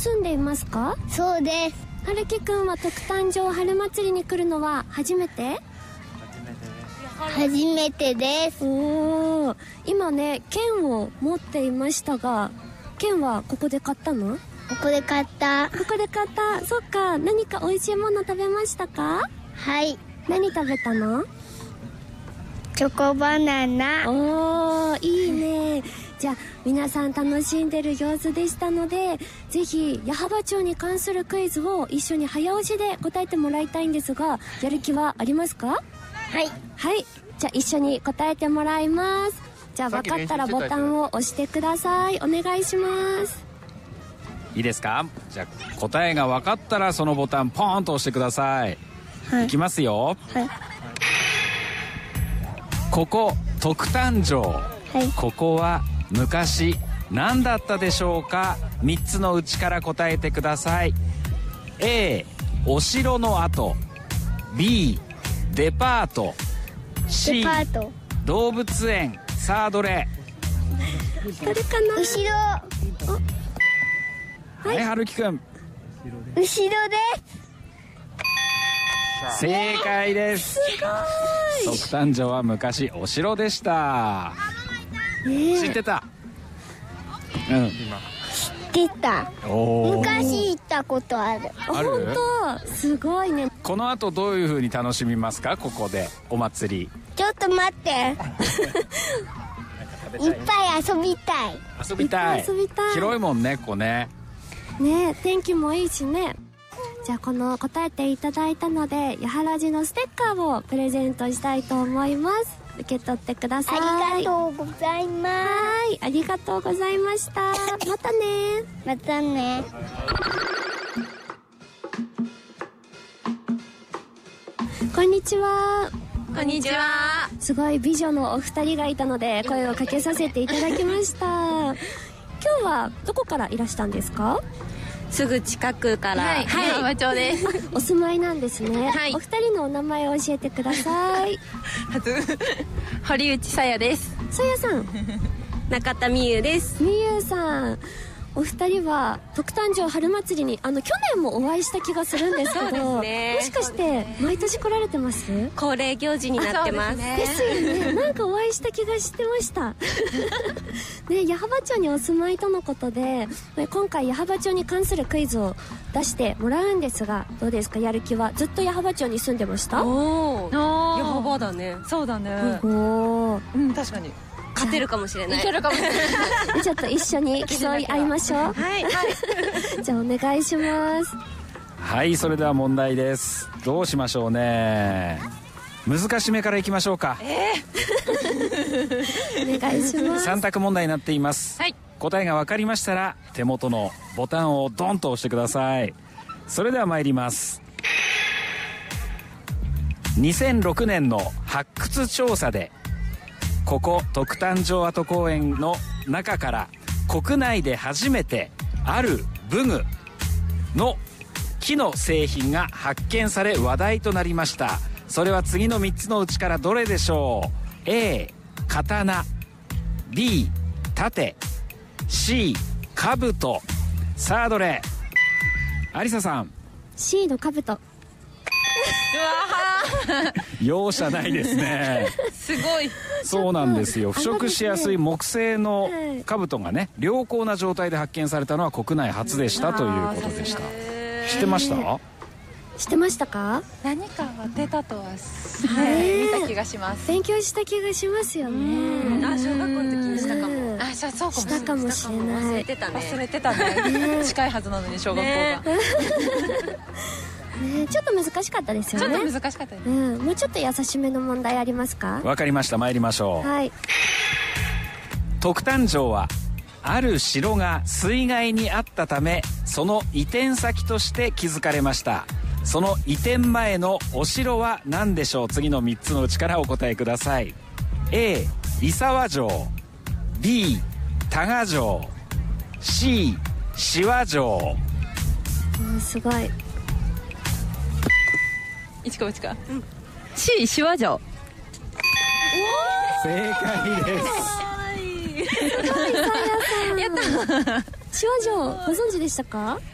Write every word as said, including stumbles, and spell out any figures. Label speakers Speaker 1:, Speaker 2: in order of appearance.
Speaker 1: 住んでいますか？
Speaker 2: そうです。
Speaker 1: 春樹くんは特誕生春祭りに来るのは初めて？
Speaker 2: 初めてです。
Speaker 1: おー、今ね券を持っていましたが、券はここで買ったの？
Speaker 2: ここで買った。
Speaker 1: ここで買った。そっか。何か美味しいもの食べましたか？
Speaker 2: はい。
Speaker 1: 何食べたの？
Speaker 2: チョコバナナ。
Speaker 1: おー、いいね。じゃあ皆さん楽しんでる様子でしたので、ぜひ矢巾町に関するクイズを一緒に早押しで答えてもらいたいんですが、やる気はありますか？
Speaker 2: はい。
Speaker 1: はい。じゃあ一緒に答えてもらいます。じゃあ分かったらボタンを押してください。お願いします。
Speaker 3: いいですか？じゃあ答えが分かったらそのボタンポーンと押してください。はい。いきますよ。はい。ここ特誕生、はい、ここは昔何だったでしょうか？みっつのうちから答えてください。 A お城の跡、 B デパート、 C
Speaker 2: デパート、
Speaker 3: 動物園。さあどれ？
Speaker 1: どれかな？
Speaker 2: 後ろ。
Speaker 3: はい、春樹くん。
Speaker 2: 後ろです。
Speaker 3: 正解です。
Speaker 1: すごい。
Speaker 3: 特誕生は昔お城でした。知ってた？うん。
Speaker 2: 知ってた。
Speaker 3: お
Speaker 2: 昔行ったことある。
Speaker 3: ある？
Speaker 1: 本当？すごいね。
Speaker 3: この後どういう風に楽しみますか？ここでお祭り。
Speaker 2: ちょっと待って。いっぱい遊びたい。
Speaker 3: 遊びたい。
Speaker 1: 遊びたい。
Speaker 3: 広いもんね、ここね。
Speaker 1: ねえ、天気もいいしね。じゃあこの答えていただいたので、やはらじのステッカーをプレゼントしたいと思います。受け取ってください。
Speaker 2: ありがとうございます。
Speaker 1: はい、ありがとうございました。またね。
Speaker 2: またね。
Speaker 1: こんにちは。
Speaker 4: こんにちは。
Speaker 1: すごい美女のお二人がいたので声をかけさせていただきました。今日はどこからいらしたんですか？
Speaker 4: すぐ近くから。
Speaker 1: はい、
Speaker 4: はい、矢巾町です。
Speaker 1: お住まいなんですね。
Speaker 4: はい。
Speaker 1: お二人のお名前を教えてください。
Speaker 4: 堀内さやです。
Speaker 1: さやさん。
Speaker 4: 中田美優です。
Speaker 1: 美優さん。お二人は特誕生春祭りにあの去年もお会いした気がするんですけど、そうですね、もしかして毎年来られてます？
Speaker 4: 恒例行事になってます。
Speaker 1: ですよね。なんかお会いした気がしてました。ね、矢巾町にお住まいとのことで、今回矢巾町に関するクイズを出してもらうんですが、どうですか？やる気は。ずっと矢巾町に住んでました？
Speaker 4: おー、矢巾だね。
Speaker 5: そうだね。
Speaker 1: おー、
Speaker 5: うん、確かに。
Speaker 4: 勝てるかもしれない。
Speaker 5: いけるかもしれない。
Speaker 1: ちょっと一緒に競い合いましょう。
Speaker 4: はい、はい。
Speaker 1: じゃあお願いします。
Speaker 3: はい、それでは問題です。どうしましょうね。難しめからいきましょうか。
Speaker 4: え
Speaker 1: ー、お願いします。
Speaker 3: さん択問題になっています。はい。答えが分かりましたら手元のボタンをドンと押してください。それでは参ります。にせんろくねんの発掘調査で、ここ特誕生跡公園の中から国内で初めてある武具の木の製品が発見され話題となりました。それは次のみっつのうちからどれでしょう？ A 刀、 B 盾、 C 兜。さあどれ？有沙さん。
Speaker 1: C の兜。
Speaker 3: 容赦ないですね。
Speaker 4: すごい。
Speaker 3: そうなんですよ。腐食しやすい木製の兜がね、良好な状態で発見されたのは国内初でしたということでした。知ってました？
Speaker 1: 知ってましたか？
Speaker 5: 何かは出たとは、はい
Speaker 1: ね、
Speaker 5: 見た気がします。
Speaker 1: 勉強した気がしますよね。
Speaker 4: あ、小学校の時にしたかも。
Speaker 5: あ、そうかも
Speaker 1: したかもしれない。
Speaker 4: 忘れてたね。
Speaker 5: 忘れてたね。近いはずなのに小学校が。
Speaker 1: ね、ちょっと難しかったですよね。
Speaker 5: ちょっと難しかったですね。
Speaker 1: うん、もうちょっと優しめの問題ありますか？
Speaker 3: わかりました。参りましょう。
Speaker 1: はい。
Speaker 3: 特誕生はある城が水害にあったため、その移転先として築かれました。その移転前のお城は何でしょう？次のみっつのうちからお答えください。 A 伊沢城、 B 多賀城、 C 紫波城。
Speaker 1: うん、すごい。
Speaker 5: 一か八か。うん。C 紫波城。
Speaker 3: 正解です。
Speaker 1: すごい、さやさん。やった。紫波城ご存知でしたか？